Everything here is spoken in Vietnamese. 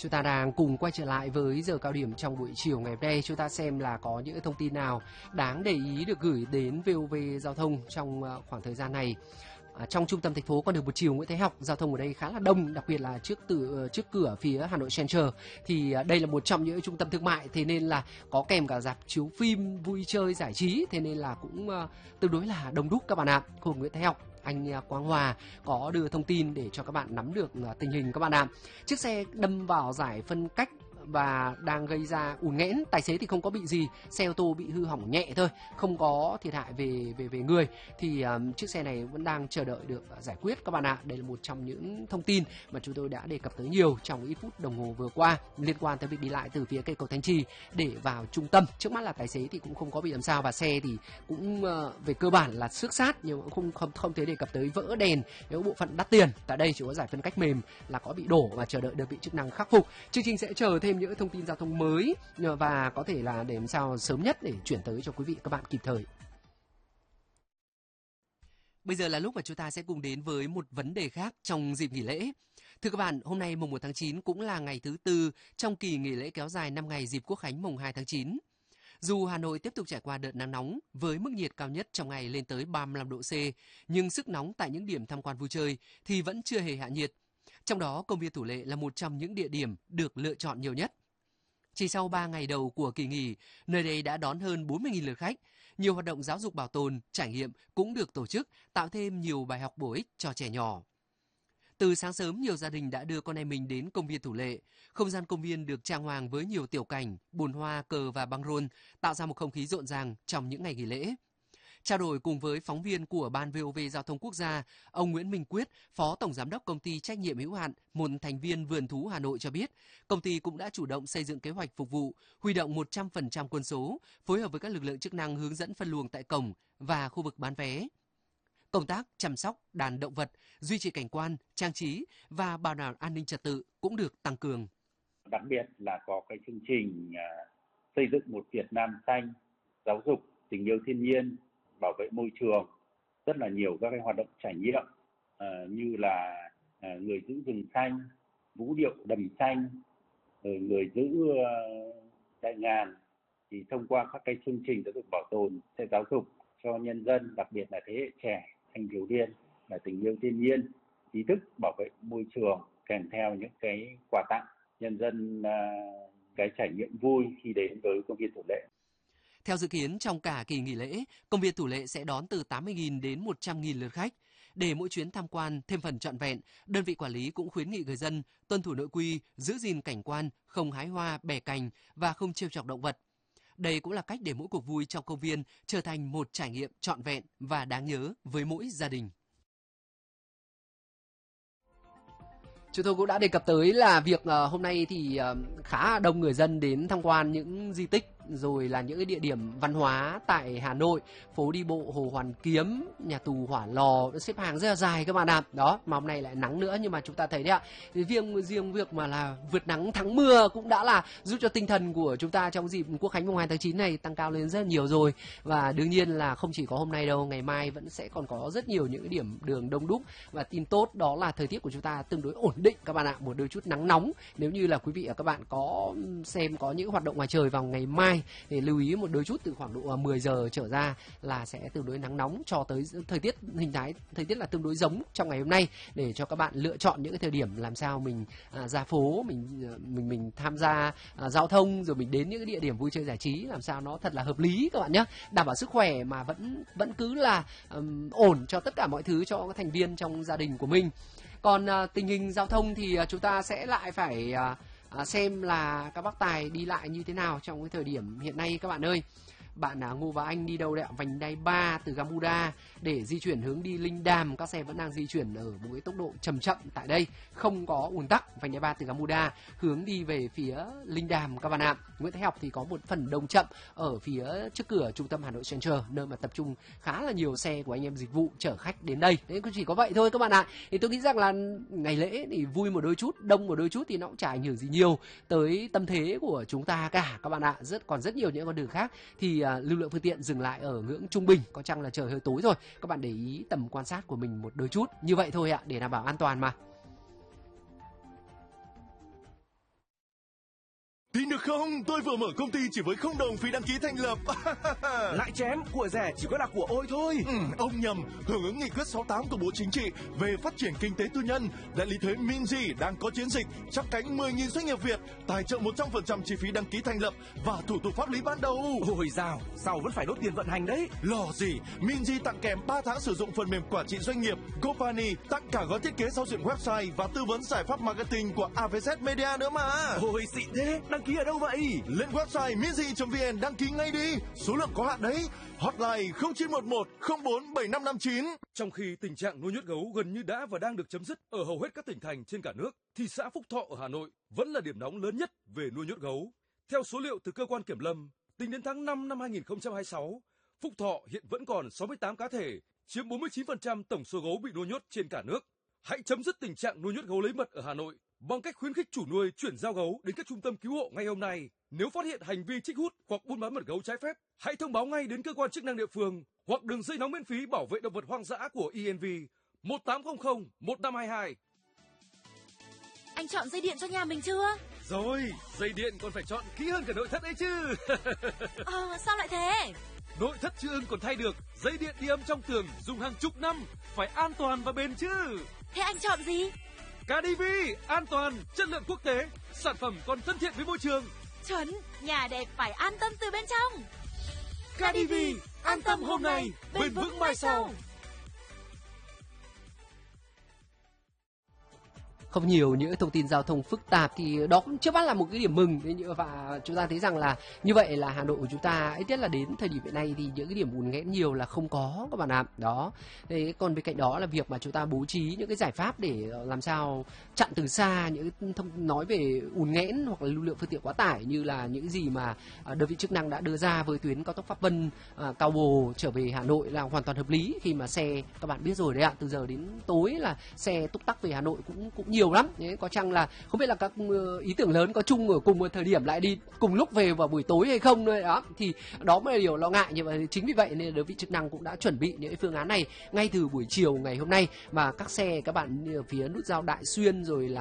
Chúng ta đang cùng quay trở lại với giờ cao điểm trong buổi chiều ngày hôm nay. Chúng ta xem là có những thông tin nào đáng để ý được gửi đến VOV Giao thông trong khoảng thời gian này. Trong trung tâm thành phố con đường một chiều Nguyễn Thái Học, giao thông ở đây khá là đông, đặc biệt là trước cửa phía Hà Nội Center. Thì đây là một trong những trung tâm thương mại, thế nên là có kèm cả rạp chiếu phim vui chơi giải trí, thế nên là cũng tương đối là đông đúc các bạn ạ. Khu Nguyễn Thái Học, anh Quang Hòa có đưa thông tin để cho các bạn nắm được tình hình các bạn ạ. Chiếc xe đâm vào giải phân cách và đang gây ra ùn nghẽn. Tài xế thì không có bị gì, xe ô tô bị hư hỏng nhẹ thôi, không có thiệt hại về người. Thì chiếc xe này vẫn đang chờ đợi được giải quyết các bạn ạ. Đây là một trong những thông tin mà chúng tôi đã đề cập tới nhiều trong ít phút đồng hồ vừa qua liên quan tới việc đi lại từ phía cây cầu Thanh Trì để vào trung tâm. Trước mắt là tài xế thì cũng không có bị làm sao, và xe thì cũng về cơ bản là xước sát, nhưng cũng không thể đề cập tới vỡ đèn, những bộ phận đắt tiền. Tại đây chỉ có giải phân cách mềm là có bị đổ và chờ đợi đơn vị chức năng khắc phục. Chương trình sẽ chờ thêm những thông tin giao thông mới và có thể là để làm sao sớm nhất để chuyển tới cho quý vị các bạn kịp thời. Bây giờ là lúc mà chúng ta sẽ cùng đến với một vấn đề khác trong dịp nghỉ lễ. Thưa các bạn, hôm nay mùng 1 tháng 9 cũng là ngày thứ tư trong kỳ nghỉ lễ kéo dài 5 ngày dịp Quốc khánh mùng 2 tháng 9. Dù Hà Nội tiếp tục trải qua đợt nắng nóng với mức nhiệt cao nhất trong ngày lên tới 35 độ C, nhưng sức nóng tại những điểm tham quan vui chơi thì vẫn chưa hề hạ nhiệt. Trong đó, công viên Thủ Lệ là một trong những địa điểm được lựa chọn nhiều nhất. Chỉ sau 3 ngày đầu của kỳ nghỉ, nơi đây đã đón hơn 40.000 lượt khách. Nhiều hoạt động giáo dục bảo tồn, trải nghiệm cũng được tổ chức, tạo thêm nhiều bài học bổ ích cho trẻ nhỏ. Từ sáng sớm, nhiều gia đình đã đưa con em mình đến công viên Thủ Lệ. Không gian công viên được trang hoàng với nhiều tiểu cảnh, bồn hoa, cờ và băng rôn, tạo ra một không khí rộn ràng trong những ngày nghỉ lễ. Trao đổi cùng với phóng viên của Ban VOV Giao thông Quốc gia, ông Nguyễn Minh Quyết, Phó Tổng Giám đốc Công ty Trách nhiệm hữu hạn, một thành viên Vườn Thú Hà Nội cho biết, công ty cũng đã chủ động xây dựng kế hoạch phục vụ, huy động 100% quân số, phối hợp với các lực lượng chức năng hướng dẫn phân luồng tại cổng và khu vực bán vé. Công tác chăm sóc đàn động vật, duy trì cảnh quan, trang trí và bảo đảm an ninh trật tự cũng được tăng cường. Đặc biệt là có cái chương trình xây dựng một Việt Nam xanh, giáo dục tình yêu thiên nhiên, bảo vệ môi trường, rất là nhiều các cái hoạt động trải nghiệm như là người giữ rừng xanh, vũ điệu đầm xanh, người giữ đại ngàn. Thì thông qua các cái chương trình giáo dục bảo tồn sẽ giáo dục cho nhân dân, đặc biệt là thế hệ trẻ, thanh thiếu niên là tình yêu thiên nhiên, ý thức bảo vệ môi trường, kèm theo những cái quà tặng nhân dân cái trải nghiệm vui khi đến với công viên Thủ Lệ. Theo dự kiến, trong cả kỳ nghỉ lễ, công viên Thủ Lệ sẽ đón từ 80.000 đến 100.000 lượt khách. Để mỗi chuyến tham quan thêm phần trọn vẹn, đơn vị quản lý cũng khuyến nghị người dân tuân thủ nội quy, giữ gìn cảnh quan, không hái hoa, bẻ cành và không trêu chọc động vật. Đây cũng là cách để mỗi cuộc vui trong công viên trở thành một trải nghiệm trọn vẹn và đáng nhớ với mỗi gia đình. Chúng tôi cũng đã đề cập tới là việc hôm nay thì khá đông người dân đến tham quan những di tích rồi là những cái địa điểm văn hóa tại Hà Nội, phố đi bộ Hồ Hoàn Kiếm, nhà tù Hỏa Lò, xếp hàng rất là dài các bạn ạ. Đó, mà hôm nay lại nắng nữa, nhưng mà chúng ta thấy đấy ạ, riêng việc mà là vượt nắng thắng mưa cũng đã là giúp cho tinh thần của chúng ta trong dịp Quốc khánh mùng 2 tháng 9 này tăng cao lên rất nhiều rồi. Và đương nhiên là không chỉ có hôm nay đâu, ngày mai vẫn sẽ còn có rất nhiều những cái điểm đường đông đúc. Và tin tốt đó là thời tiết của chúng ta tương đối ổn định các bạn ạ, một đôi chút nắng nóng. Nếu như là quý vị và các bạn có xem có những hoạt động ngoài trời vào ngày mai thì lưu ý một đôi chút, từ khoảng độ 10 giờ trở ra là sẽ tương đối nắng nóng cho tới thời tiết, hình thái thời tiết là tương đối giống trong ngày hôm nay, để cho các bạn lựa chọn những cái thời điểm làm sao mình ra phố, mình tham gia giao thông, rồi mình đến những cái địa điểm vui chơi giải trí làm sao nó thật là hợp lý các bạn nhé, đảm bảo sức khỏe mà vẫn cứ là ổn cho tất cả mọi thứ cho các thành viên trong gia đình của mình. Còn tình hình giao thông thì chúng ta sẽ lại phải xem là các bác tài đi lại như thế nào trong cái thời điểm hiện nay các bạn ơi. Bạn Ngô và Anh đi đâu đấy ạ? Vành đai 3 từ Gamuda để di chuyển hướng đi Linh Đàm, các xe vẫn đang di chuyển ở một cái tốc độ chậm tại đây, không có ùn tắc. Vành đai 3 từ Gamuda hướng đi về phía Linh Đàm các bạn ạ. Nguyễn Thái Học thì có một phần đông chậm ở phía trước cửa trung tâm Hà Nội Center, nơi mà tập trung khá là nhiều xe của anh em dịch vụ chở khách đến đây. Thế chỉ có vậy thôi các bạn ạ. Thì tôi nghĩ rằng là ngày lễ thì vui một đôi chút, đông một đôi chút thì nó cũng chả ảnh hưởng gì nhiều tới tâm thế của chúng ta cả các bạn ạ. Còn rất nhiều những con đường khác thì lưu lượng phương tiện dừng lại ở ngưỡng trung bình, có chăng là trời hơi tối rồi. Các bạn để ý tầm quan sát của mình một đôi chút như vậy thôi ạ, để đảm bảo an toàn mà. Không, tôi vừa mở công ty chỉ với 0 đồng phí đăng ký thành lập. Lại chém, của rẻ chỉ có là của ôi thôi. Ông nhầm, hưởng ứng nghị quyết 68 của Bộ Chính trị về phát triển kinh tế tư nhân, đại lý thuế Minzy đang có chiến dịch chắp cánh 10.000 doanh nghiệp Việt, tài trợ 100% chi phí đăng ký thành lập và thủ tục pháp lý ban đầu. Ôi dào, sau vẫn phải đốt tiền vận hành đấy. Lo gì, Minzy tặng kèm 3 tháng sử dụng phần mềm quản trị doanh nghiệp, GoPani tặng cả gói thiết kế giao diện website và tư vấn giải pháp marketing của AVZ Media nữa mà. Ôi xịn thế, đăng ký ở đâu vậy? Lên website minzy.vn đăng ký ngay đi, số lượng có hạn đấy. Hotline 0911 04 7559. Trong khi tình trạng nuôi nhốt gấu gần như đã và đang được chấm dứt ở hầu hết các tỉnh thành trên cả nước, thì xã Phúc Thọ ở Hà Nội vẫn là điểm nóng lớn nhất về nuôi nhốt gấu. Theo số liệu từ cơ quan kiểm lâm, tính đến tháng 5 năm 2026, Phúc Thọ hiện vẫn còn 68 cá thể, chiếm 49% tổng số gấu bị nuôi nhốt trên cả nước. Hãy chấm dứt tình trạng nuôi nhốt gấu lấy mật ở Hà Nội bằng cách khuyến khích chủ nuôi chuyển giao gấu đến các trung tâm cứu hộ ngay hôm nay. Nếu phát hiện hành vi trích hút hoặc buôn bán mật gấu trái phép, hãy thông báo ngay đến cơ quan chức năng địa phương hoặc đường dây nóng miễn phí bảo vệ động vật hoang dã của ENV 1800 1522. Anh chọn dây điện cho nhà mình chưa? Rồi, dây điện còn phải chọn kỹ hơn cả nội thất ấy chứ. Sao lại thế? Nội thất chưa ưng còn thay được, dây điện đi âm trong tường dùng hàng chục năm, phải an toàn và bền chứ. Thế anh chọn gì? KDV, an toàn, chất lượng quốc tế, sản phẩm còn thân thiện với môi trường. Chuẩn, nhà đẹp phải an tâm từ bên trong. KDV, an tâm hôm nay, bền vững mai sau. Không nhiều những thông tin giao thông phức tạp thì đó cũng trước mắt là một cái điểm mừng, và chúng ta thấy rằng là như vậy là Hà Nội của chúng ta ít nhất là đến thời điểm hiện nay thì những cái điểm ùn nghẽn nhiều là không có các bạn ạ. Đó. Thế còn bên cạnh đó là việc mà chúng ta bố trí những cái giải pháp để làm sao chặn từ xa những nói về ùn nghẽn hoặc là lưu lượng phương tiện quá tải, như là những gì mà đơn vị chức năng đã đưa ra với tuyến cao tốc Pháp Vân Cao Bồ trở về Hà Nội là hoàn toàn hợp lý, khi mà xe các bạn biết rồi đấy ạ, từ giờ đến tối là xe túc tắc về Hà Nội cũng nhiều lắm. Đấy, có chăng là không biết là các ý tưởng lớn có chung ở cùng một thời điểm lại đi cùng lúc về vào buổi tối hay không thôi đó, thì đó mới là điều lo ngại. Nhưng mà chính vì vậy nên đơn vị chức năng cũng đã chuẩn bị những phương án này ngay từ buổi chiều ngày hôm nay, mà các xe các bạn phía nút giao Đại Xuyên rồi là